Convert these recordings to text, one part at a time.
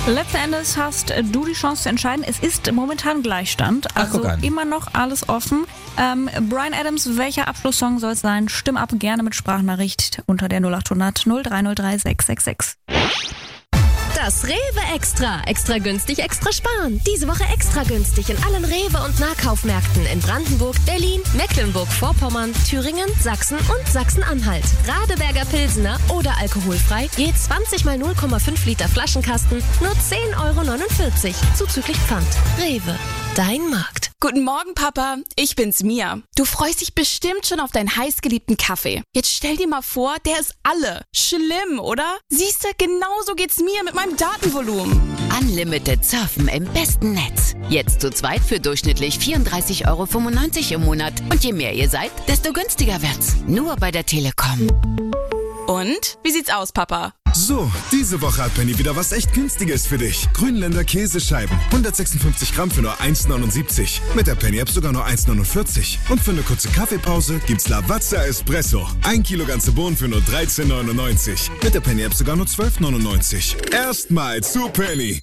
Letzten Endes hast du die Chance zu entscheiden. Es ist momentan Gleichstand, also immer noch alles offen. Bryan Adams, welcher Abschlusssong soll es sein? Stimm ab, gerne mit Sprachnachricht unter der 0800 0303 666. Das Rewe Extra. Extra günstig, extra sparen. Diese Woche extra günstig in allen Rewe- und Nahkaufmärkten in Brandenburg, Berlin, Mecklenburg-Vorpommern, Thüringen, Sachsen und Sachsen-Anhalt. Radeberger Pilsener oder alkoholfrei, je 20 mal 0,5 Liter Flaschenkasten, nur 10,49 €, zuzüglich Pfand. Rewe, dein Markt. Guten Morgen, Papa. Ich bin's, Mia. Du freust dich bestimmt schon auf deinen heißgeliebten Kaffee. Jetzt stell dir mal vor, der ist alle. Schlimm, oder? Siehste, genauso geht's mir mit meinem Datenvolumen. Unlimited Surfen im besten Netz. Jetzt zu zweit für durchschnittlich 34,95 € im Monat. Und je mehr ihr seid, desto günstiger wird's. Nur bei der Telekom. Und? Wie sieht's aus, Papa? So, diese Woche hat Penny wieder was echt Günstiges für dich. Grünländer Käsescheiben. 156 Gramm für nur 1,79. Mit der Penny-App sogar nur 1,49. Und für eine kurze Kaffeepause gibt's Lavazza Espresso. 1 Kilo ganze Bohnen für nur 13,99. Mit der Penny-App sogar nur 12,99. Erstmal zu Penny.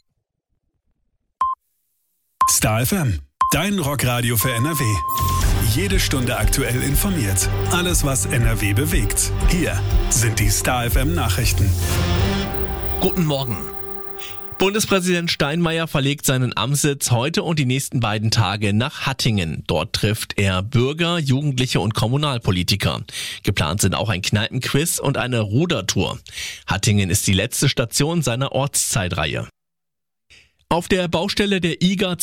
Star FM, dein Rockradio für NRW. Jede Stunde aktuell informiert. Alles, was NRW bewegt. Hier sind die Star FM Nachrichten. Guten Morgen. Bundespräsident Steinmeier verlegt seinen Amtssitz heute und die nächsten beiden Tage nach Hattingen. Dort trifft er Bürger, Jugendliche und Kommunalpolitiker. Geplant sind auch ein Kneipenquiz und eine Rudertour. Hattingen ist die letzte Station seiner Ortszeitreihe. Auf der Baustelle der IGA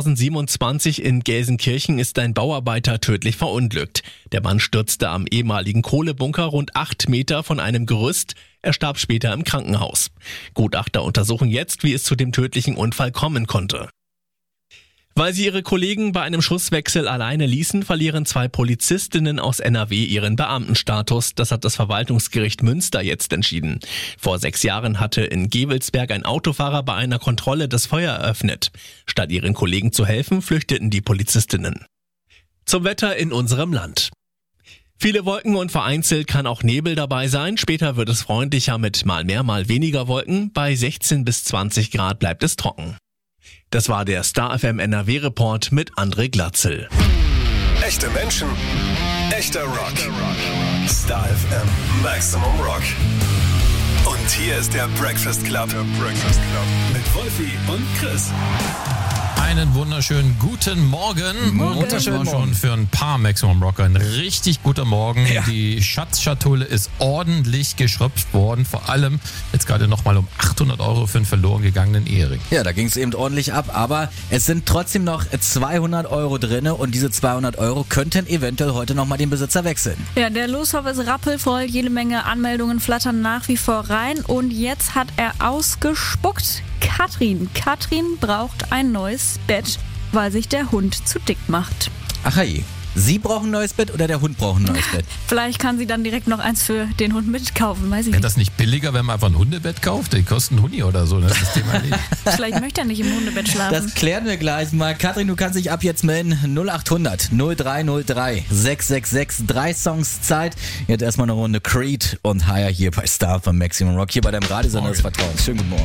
2027 in Gelsenkirchen ist ein Bauarbeiter tödlich verunglückt. Der Mann stürzte am ehemaligen Kohlebunker rund 8 Meter von einem Gerüst. Er starb später im Krankenhaus. Gutachter untersuchen jetzt, wie es zu dem tödlichen Unfall kommen konnte. Weil sie ihre Kollegen bei einem Schusswechsel alleine ließen, verlieren 2 Polizistinnen aus NRW ihren Beamtenstatus. Das hat das Verwaltungsgericht Münster jetzt entschieden. Vor 6 Jahren hatte in Gevelsberg ein Autofahrer bei einer Kontrolle das Feuer eröffnet. Statt ihren Kollegen zu helfen, flüchteten die Polizistinnen. Zum Wetter in unserem Land. Viele Wolken und vereinzelt kann auch Nebel dabei sein. Später wird es freundlicher mit mal mehr, mal weniger Wolken. Bei 16 bis 20 Grad bleibt es trocken. Das war der Star FM NRW Report mit André Glatzel. Echte Menschen, echter Rock. Star FM Maximum Rock. Und hier ist der Breakfast Club. Mit Wolfi und Chris. Einen wunderschönen guten Morgen. Wunderschön schon für ein paar Maximum Rocker. Ein richtig guter Morgen. Ja. Die Schatzschatulle ist ordentlich geschröpft worden. Vor allem jetzt gerade nochmal um 800 € für einen verloren gegangenen Ehering. Ja, da ging es eben ordentlich ab. Aber es sind trotzdem noch 200 € drin. Und diese 200 € könnten eventuell heute nochmal den Besitzer wechseln. Ja, der Loshof ist rappelvoll. Jede Menge Anmeldungen flattern nach wie vor rein. Und jetzt hat er ausgespuckt. Katrin braucht ein neues Bett, weil sich der Hund zu dick macht. Ach je. Sie brauchen ein neues Bett oder der Hund braucht ein neues Bett? Vielleicht kann sie dann direkt noch eins für den Hund mitkaufen, weiß ich nicht. Wäre das nicht billiger, wenn man einfach ein Hundebett kauft? Die kosten Huni oder so, das ist das Thema nicht. Vielleicht möchte er nicht im Hundebett schlafen. Das klären wir gleich mal. Katrin, du kannst dich ab jetzt melden. 0800 0303 666. 3 Songs Zeit. Jetzt erstmal eine Runde Creed und Higher hier bei Star von Maximum Rock. Hier bei deinem Radiosender des Vertrauens. Schönen guten Morgen.